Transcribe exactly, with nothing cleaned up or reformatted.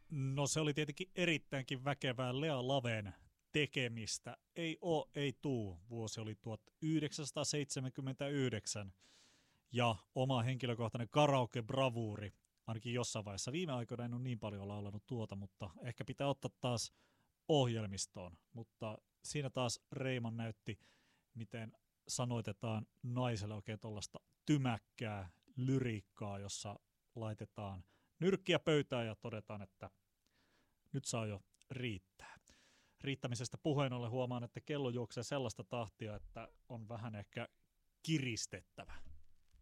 No se oli tietenkin erittäinkin väkevää Lea Laven tekemistä. Ei oo, ei tuu. Vuosi oli tuhatyhdeksänsataaseitsemänkymmentäyhdeksän ja oma henkilökohtainen karaoke-bravuuri. Ainakin jossain vaiheessa. Viime aikoina en ole niin paljon laulanut tuota, mutta ehkä pitää ottaa taas ohjelmistoon. Mutta siinä taas Reiman näytti, miten sanoitetaan naiselle oikein tuollaista tymäkkää lyriikkaa, jossa laitetaan nyrkkiä pöytään ja todetaan, että nyt saa jo riittää. Riittämisestä puheen ollen huomaan, että kello juoksee sellaista tahtia, että on vähän ehkä kiristettävä.